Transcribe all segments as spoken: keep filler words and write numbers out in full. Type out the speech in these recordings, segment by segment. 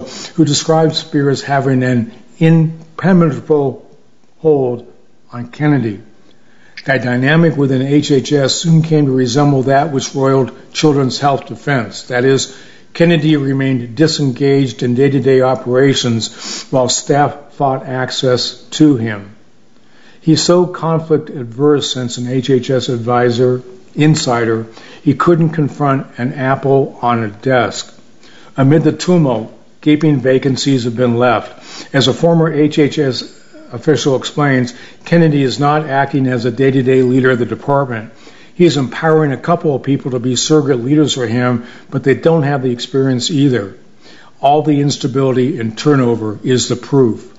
who described Speer as having an impenetrable hold on Kennedy. That dynamic within H H S soon came to resemble that which roiled Children's Health Defense. That is, Kennedy remained disengaged in day-to-day operations while staff fought access to him. He's so conflict-adverse since an H H S advisor, insider, he couldn't confront an apple on a desk. Amid the tumult, gaping vacancies have been left. As a former H H S official explains, Kennedy is not acting as a day-to-day leader of the department. He is empowering a couple of people to be surrogate leaders for him, but they don't have the experience either. All the instability and turnover is the proof.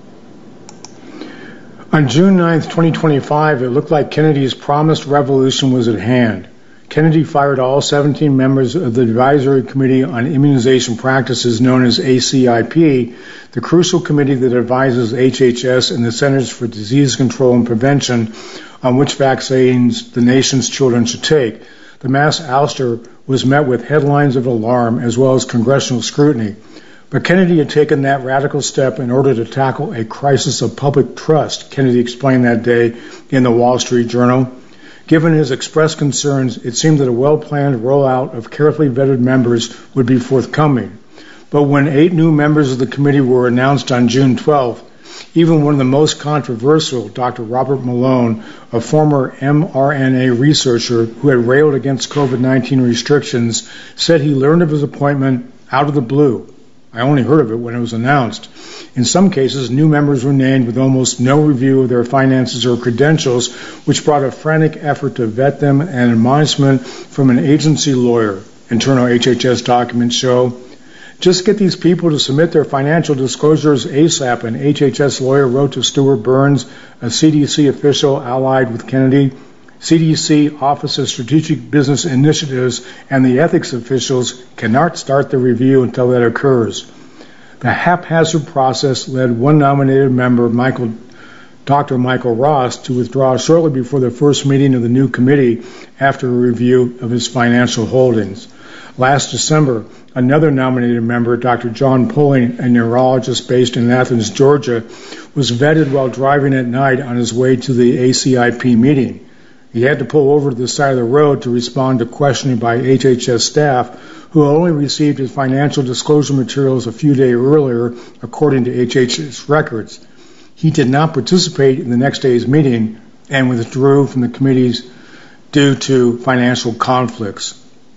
On June ninth, twenty twenty-five, it looked like Kennedy's promised revolution was at hand. Kennedy fired all seventeen members of the Advisory Committee on Immunization Practices, known as A C I P, the crucial committee that advises H H S and the Centers for Disease Control and Prevention on which vaccines the nation's children should take. The mass ouster was met with headlines of alarm as well as congressional scrutiny. But Kennedy had taken that radical step in order to tackle a crisis of public trust, Kennedy explained that day in the Wall Street Journal. Given his expressed concerns, it seemed that a well-planned rollout of carefully vetted members would be forthcoming. But when eight new members of the committee were announced on June twelfth, even one of the most controversial, Doctor Robert Malone, a former mRNA researcher who had railed against COVID nineteen restrictions, said he learned of his appointment out of the blue. I only heard of it when it was announced. In some cases, new members were named with almost no review of their finances or credentials, which brought a frantic effort to vet them and admonishment from an agency lawyer. Internal H H S documents show. Just get these people to submit their financial disclosures ASAP, an H H S lawyer wrote to Stuart Burns, a C D C official allied with Kennedy. C D C Office of Strategic Business Initiatives and the ethics officials cannot start the review until that occurs. The haphazard process led one nominated member, Michael, Doctor Michael Ross, to withdraw shortly before the first meeting of the new committee after a review of his financial holdings. Last December, another nominated member, Doctor John Pulling, a neurologist based in Athens, Georgia, was vetted while driving at night on his way to the A C I P meeting. He had to pull over to the side of the road to respond to questioning by H H S staff, who only received his financial disclosure materials a few days earlier, according to H H S records. He did not participate in the next day's meeting and withdrew from the committees due to financial conflicts.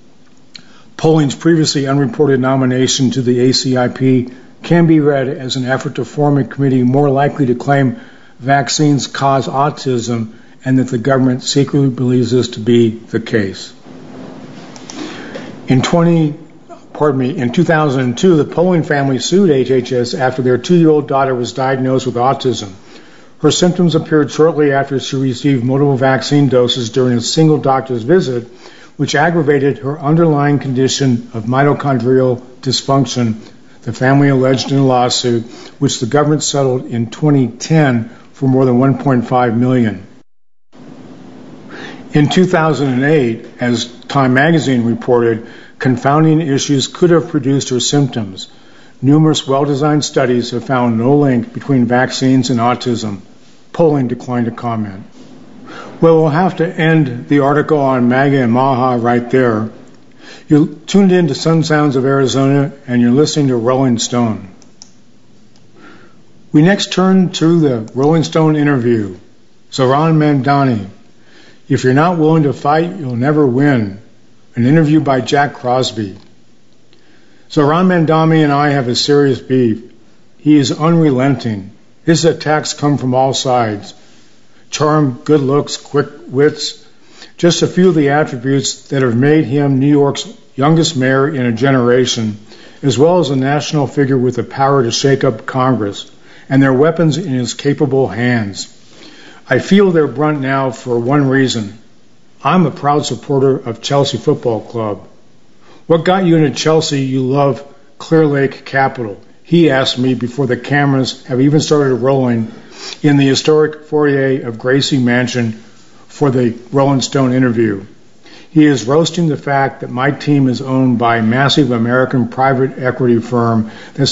Polling's previously unreported nomination to the A C I P can be read as an effort to form a committee more likely to claim vaccines cause autism and that the government secretly believes this to be the case. In twenty, pardon me, in two thousand two, the Polling family sued H H S after their two-year-old daughter was diagnosed with autism. Her symptoms appeared shortly after she received multiple vaccine doses during a single doctor's visit, which aggravated her underlying condition of mitochondrial dysfunction, the family alleged in a lawsuit, which the government settled in twenty ten for more than one point five million dollars. In two thousand eight, as Time magazine reported, confounding issues could have produced her symptoms. Numerous well-designed studies have found no link between vaccines and autism. Polling declined to comment. Well, we'll have to end the article on MAGA and Maha right there. You're tuned in to Sun Sounds of Arizona, and you're listening to Rolling Stone. We next turn to the Rolling Stone interview. Zohran Mamdani. If you're not willing to fight, you'll never win. An interview by Jack Crosby. Zohran Mamdani and I have a serious beef. He is unrelenting. His attacks come from all sides. Charm, good looks, quick wits, just a few of the attributes that have made him New York's youngest mayor in a generation, as well as a national figure with the power to shake up Congress, and their weapons in his capable hands. I feel their brunt now for one reason. I'm a proud supporter of Chelsea Football Club. What got you into Chelsea? You love Clear Lake Capital. He asked me before the cameras have even started rolling in the historic foyer of Gracie Mansion for the Rolling Stone interview. He is roasting the fact that my team is owned by a massive American private equity firm that